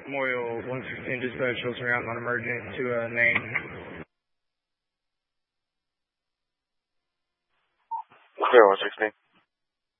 Memorial 116 dispatch, filtering out non-emergent to name. Clear 116.